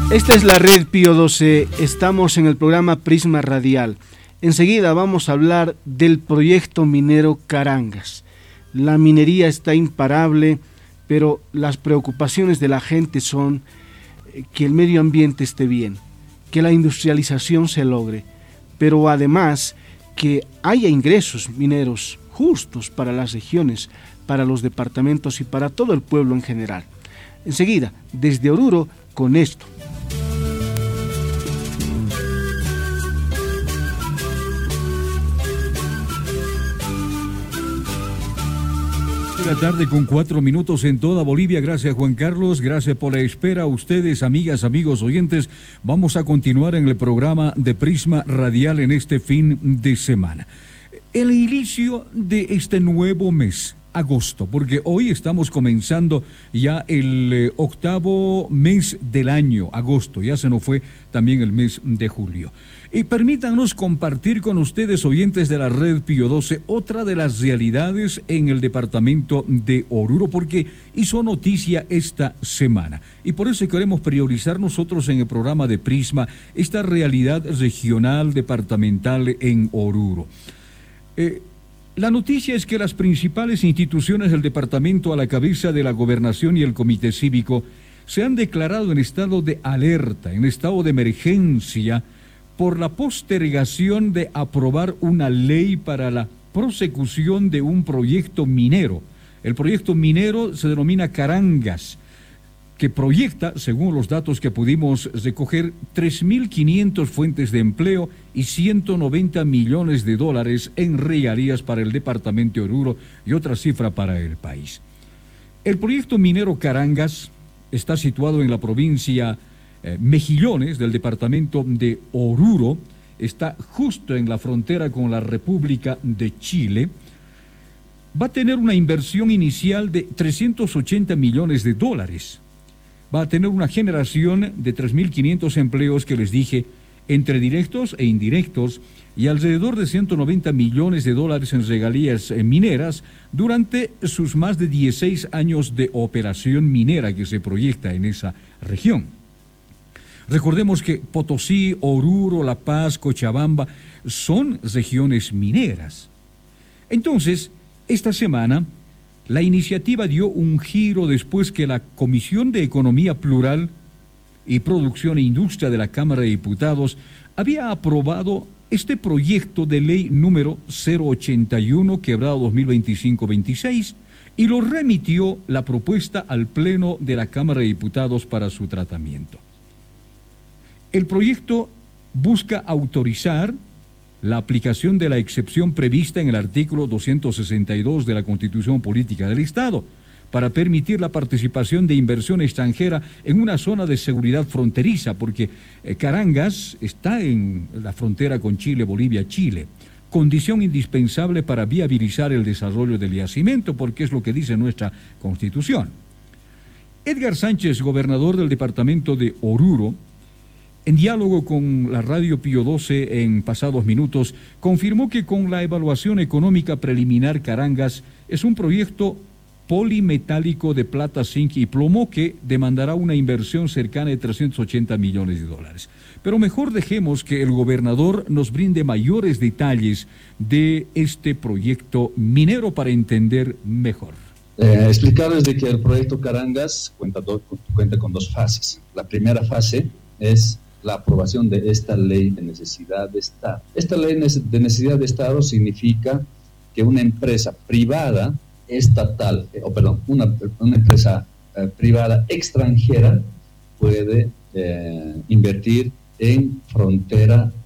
Esta es la Red Pío 12, estamos en el programa Prisma Radial. Enseguida vamos a hablar del proyecto minero Carangas. La minería está imparable, pero las preocupaciones de la gente son que el medio ambiente esté bien, que la industrialización se logre, pero además que haya ingresos mineros justos para las regiones, para los departamentos y para todo el pueblo en general. Enseguida, desde Oruro, con esto. La tarde con 4 minutos en toda Bolivia. Gracias, Juan Carlos. Gracias por la espera. A ustedes, amigas, amigos, oyentes. Vamos a continuar en el programa de Prisma Radial en este fin de semana. El inicio de este nuevo mes, agosto, porque hoy estamos comenzando ya el octavo mes del año, agosto. Ya se nos fue también el mes de julio. Y permítanos compartir con ustedes, oyentes de la Red Pío 12, otra de las realidades en el departamento de Oruro, porque hizo noticia esta semana. Y por eso queremos priorizar nosotros en el programa de Prisma esta realidad regional, departamental en Oruro. La noticia es que las principales instituciones del departamento a la cabeza de la gobernación y el comité cívico se han declarado en estado de alerta, en estado de emergencia, por la postergación de aprobar una ley para la prosecución de un proyecto minero. El proyecto minero se denomina Carangas, que proyecta, según los datos que pudimos recoger, 3.500 fuentes de empleo y 190 millones de dólares en regalías para el departamento de Oruro y otra cifra para el país. El proyecto minero Carangas está situado en la provincia Mejillones del departamento de Oruro, está justo en la frontera con la República de Chile. Va a tener una inversión inicial de 380 millones de dólares. Va a tener una generación de 3.500 empleos que les dije, entre directos e indirectos, y alrededor de 190 millones de dólares en regalías mineras durante sus más de 16 años de operación minera que se proyecta en esa región. Recordemos que Potosí, Oruro, La Paz, Cochabamba son regiones mineras. Entonces, esta semana, la iniciativa dio un giro después que la Comisión de Economía Plural y Producción e Industria de la Cámara de Diputados había aprobado este proyecto de ley número 081/2025-26 y lo remitió la propuesta al Pleno de la Cámara de Diputados para su tratamiento. El proyecto busca autorizar la aplicación de la excepción prevista en el artículo 262 de la Constitución Política del Estado para permitir la participación de inversión extranjera en una zona de seguridad fronteriza, porque Carangas está en la frontera con Chile, Bolivia, Chile, condición indispensable para viabilizar el desarrollo del yacimiento, porque es lo que dice nuestra Constitución. Edgar Sánchez, gobernador del departamento de Oruro, en diálogo con la Radio Pío 12 en pasados minutos, confirmó que con la evaluación económica preliminar Carangas es un proyecto polimetálico de plata, zinc y plomo que demandará una inversión cercana de 380 millones de dólares. Pero mejor dejemos que el gobernador nos brinde mayores detalles de este proyecto minero para entender mejor. Explicarles de que el proyecto Carangas cuenta con dos fases. La primera fase es la aprobación de esta ley de necesidad de Estado. Esta ley de necesidad de Estado significa que una empresa privada estatal, una empresa privada extranjera puede invertir en frontera